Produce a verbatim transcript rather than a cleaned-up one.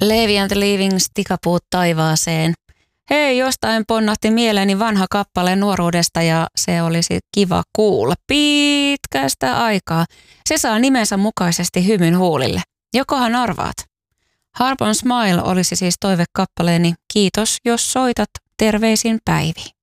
Levi and the Leavings, Tikapuut taivaaseen. Hei, jostain ponnahti mieleeni vanha kappale nuoruudesta ja se olisi kiva kuulla pitkästä aikaa. Se saa nimensä mukaisesti hymyn huulille. Jokohan arvaat? Harp on Smile olisi siis toivekappaleeni. Kiitos, jos soitat. Terveisin Päivi.